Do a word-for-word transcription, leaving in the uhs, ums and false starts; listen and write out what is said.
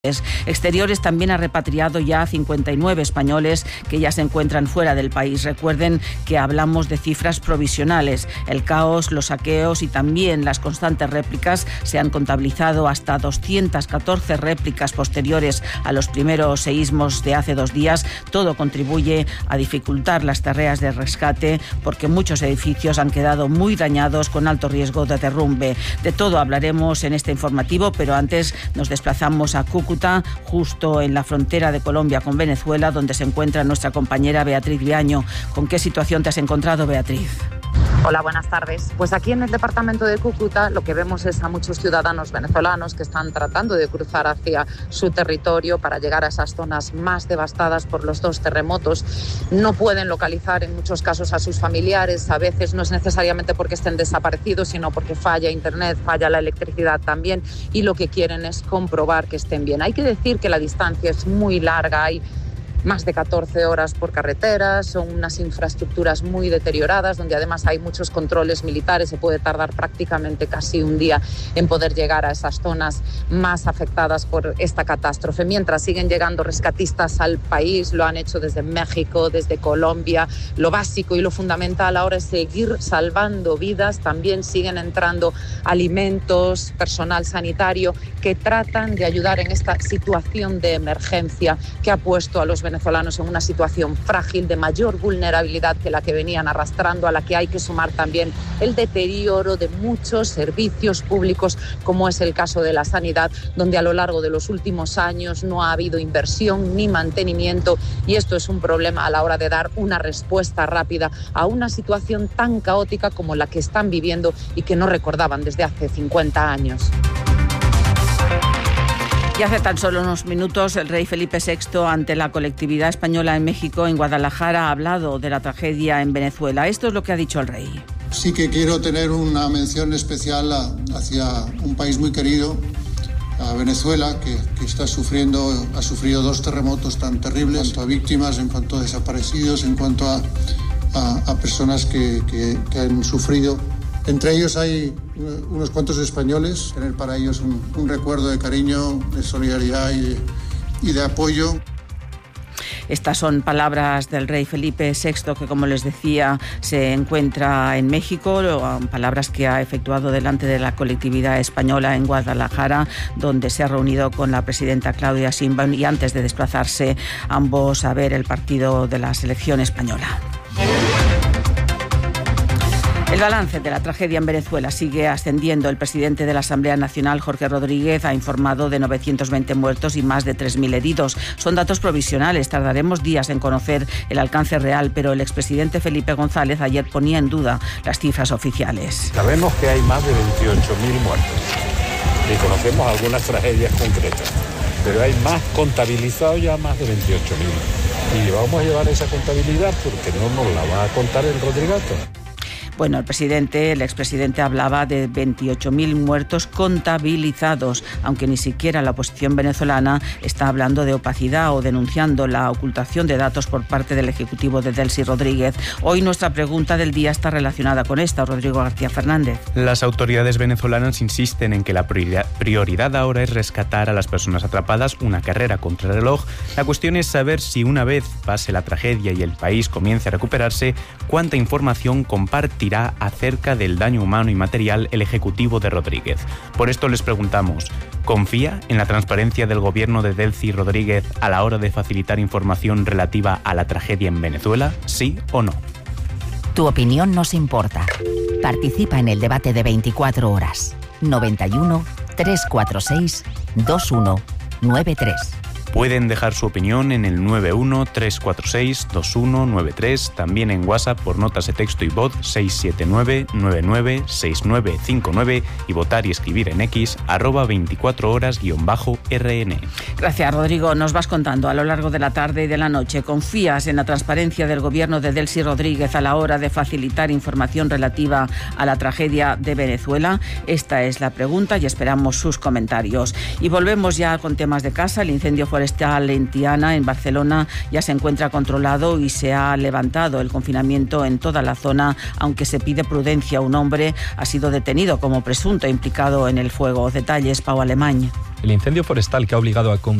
Exteriores también ha repatriado ya cincuenta y nueve españoles que ya se encuentran fuera del país. Recuerden que hablamos de cifras provisionales. El caos, los saqueos y también las constantes réplicas se han contabilizado hasta doscientas catorce réplicas posteriores a los primeros seísmos de hace dos días. Todo contribuye a dificultar las tareas de rescate porque muchos edificios han quedado muy dañados con alto riesgo de derrumbe. De todo hablaremos en este informativo, pero antes nos desplazamos a Cúcuta, justo en la frontera de Colombia con Venezuela, donde se encuentra nuestra compañera Beatriz Viaño. ¿Con qué situación te has encontrado, Beatriz? Hola, buenas tardes. Pues aquí en el departamento de Cúcuta lo que vemos es a muchos ciudadanos venezolanos que están tratando de cruzar hacia su territorio para llegar a esas zonas más devastadas por los dos terremotos. No pueden localizar en muchos casos a sus familiares, a veces no es necesariamente porque estén desaparecidos, sino porque falla internet, falla la electricidad también, y lo que quieren es comprobar que estén bien. Hay que decir que la distancia es muy larga, hay más de catorce horas por carretera, son unas infraestructuras muy deterioradas, donde además hay muchos controles militares, se puede tardar prácticamente casi un día en poder llegar a esas zonas más afectadas por esta catástrofe. Mientras siguen llegando rescatistas al país, lo han hecho desde México, desde Colombia. Lo básico y lo fundamental ahora es seguir salvando vidas. También siguen entrando alimentos, personal sanitario, que tratan de ayudar en esta situación de emergencia que ha puesto a los venezolanos en una situación frágil, de mayor vulnerabilidad que la que venían arrastrando, a la que hay que sumar también el deterioro de muchos servicios públicos, como es el caso de la sanidad, donde a lo largo de los últimos años no ha habido inversión ni mantenimiento, y esto es un problema a la hora de dar una respuesta rápida a una situación tan caótica como la que están viviendo y que no recordaban desde hace cincuenta años. Y hace tan solo unos minutos el rey Felipe sexto, ante la colectividad española en México, en Guadalajara, ha hablado de la tragedia en Venezuela. Esto es lo que ha dicho el rey. Sí que quiero tener una mención especial a, hacia un país muy querido, a Venezuela, que, que está sufriendo, ha sufrido dos terremotos tan terribles, en cuanto a víctimas, en cuanto a desaparecidos, en cuanto a, a, a personas que, que, que han sufrido. Entre ellos hay unos cuantos españoles, tener para ellos un, un recuerdo de cariño, de solidaridad y de, y de apoyo. Estas son palabras del rey Felipe sexto, que, como les decía, se encuentra en México, palabras que ha efectuado delante de la colectividad española en Guadalajara, donde se ha reunido con la presidenta Claudia Sheinbaum, y antes de desplazarse ambos a ver el partido de la selección española. El balance de la tragedia en Venezuela sigue ascendiendo. El presidente de la Asamblea Nacional, Jorge Rodríguez, ha informado de novecientos veinte muertos y más de tres mil heridos. Son datos provisionales, tardaremos días en conocer el alcance real, pero el expresidente Felipe González ayer ponía en duda las cifras oficiales. Sabemos que hay más de veintiocho mil muertos y conocemos algunas tragedias concretas, pero hay más contabilizados, ya más de veintiocho mil. Y vamos a llevar esa contabilidad porque no nos la va a contar el Rodrigato. Bueno, el presidente, el expresidente hablaba de veintiocho mil muertos contabilizados, aunque ni siquiera la oposición venezolana está hablando de opacidad o denunciando la ocultación de datos por parte del ejecutivo de Delcy Rodríguez. Hoy nuestra pregunta del día está relacionada con esta. Rodrigo García Fernández. Las autoridades venezolanas insisten en que la prioridad ahora es rescatar a las personas atrapadas, una carrera contra el reloj. La cuestión es saber si, una vez pase la tragedia y el país comience a recuperarse, cuánta información compartirá acerca del daño humano y material el ejecutivo de Rodríguez. Por esto les preguntamos, ¿confía en la transparencia del gobierno de Delcy Rodríguez a la hora de facilitar información relativa a la tragedia en Venezuela? ¿Sí o no? Tu opinión nos importa. Participa en el debate de veinticuatro horas. noventa y uno, trescientos cuarenta y seis, veintiuno noventa y tres. Pueden dejar su opinión en el nueve uno, tres cuatro seis, dos uno nueve tres, también en WhatsApp por notas de texto y voz seis siete nueve, nueve nueve seis nueve cinco nueve y votar y escribir en X arroba veinticuatro horas guión bajo R N. Gracias, Rodrigo. Nos vas contando a lo largo de la tarde y de la noche. ¿Confías en la transparencia del gobierno de Delcy Rodríguez a la hora de facilitar información relativa a la tragedia de Venezuela? Esta es la pregunta y esperamos sus comentarios. Y volvemos ya con temas de casa. El incendio fue forestal en Tiana, en Barcelona, ya se encuentra controlado y se ha levantado el confinamiento en toda la zona, aunque se pide prudencia. Un hombre ha sido detenido como presunto implicado en el fuego. Detalles, Pau Alemany. El incendio forestal que ha obligado a